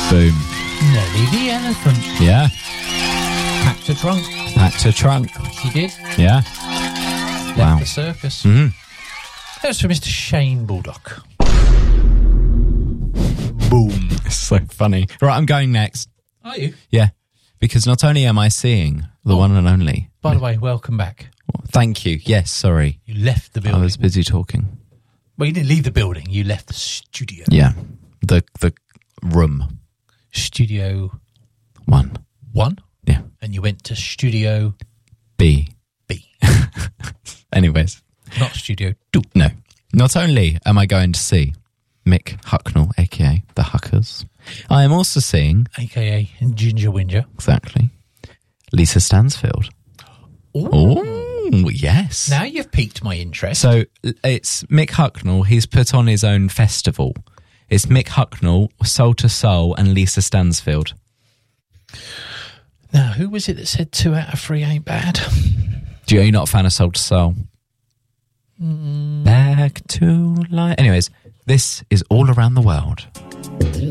Boom. Nelly the elephant. Yeah. Packed a trunk. Packed a trunk. She did. Yeah. Left Wow. the circus. Mm-hmm. That was for Mr. Shane Bulldog. Boom. It's so funny. Right, I'm going next. Are you? Yeah. Because not only am I seeing the one and only. By the way, welcome back. Thank you. Yes, sorry. You left the building. I was busy talking. Well, you didn't leave the building. You left the studio. Yeah. The room. Studio 1. 1? Yeah. And you went to Studio B. B. Anyways. Not Studio 2. No. Not only am I going to see Mick Hucknall, a.k.a. The Huckers, I am also seeing... A.k.a. Ginger Whinger. Exactly. Lisa Stansfield. Oh, yes. Now you've piqued my interest. So it's Mick Hucknall. He's put on his own festival. It's Mick Hucknall, Soul to Soul, and Lisa Stansfield. Now, who was it that said 2 out of 3 ain't bad? You're not a fan of Soul to Soul? Back to life. Anyways, this is All Around the World.